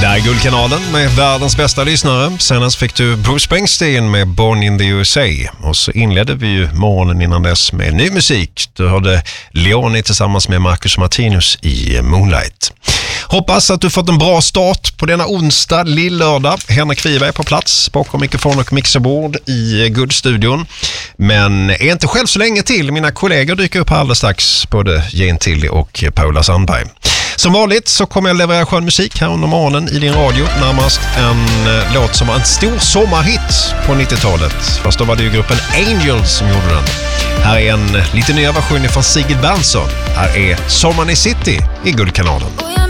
Det är Guldkanalen med världens bästa lyssnare. Senast fick du Bruce Springsteen med Born in the USA. Och så inledde vi ju morgonen innan dess med ny musik. Du hörde Leoni tillsammans med Marcus Martinus i Moonlight. Hoppas att du fått en bra start på denna onsdag, lillördag. Henrik Wiberg är på plats bakom mikrofon och mixerbord i Guldstudion. Men är inte själv så länge till. Mina kollegor dyker upp alldeles strax, både Jane Tilly och Paula Sandberg. Som vanligt så kommer jag leverera skön musik här under morgonen i din radio. Närmast en låt som var en stor sommarhit på 90-talet. Fast då var det ju gruppen Angels som gjorde den. Här är en lite nya version från Sigrid Bernson. Här är Sommaren i City i Guldkanalen.